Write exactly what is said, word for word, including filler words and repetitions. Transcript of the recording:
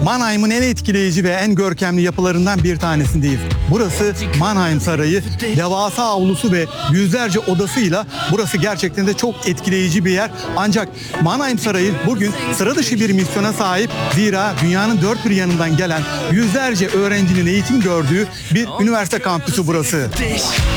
Mannheim'ın en etkileyici ve en görkemli yapılarından bir tanesindeyiz. Burası Mannheim Sarayı. Devasa avlusu ve yüzlerce odasıyla burası gerçekten de çok etkileyici bir yer. Ancak Mannheim Sarayı bugün sıra dışı bir misyona sahip. Zira dünyanın dört bir yanından gelen yüzlerce öğrencinin eğitim gördüğü bir üniversite kampüsü burası.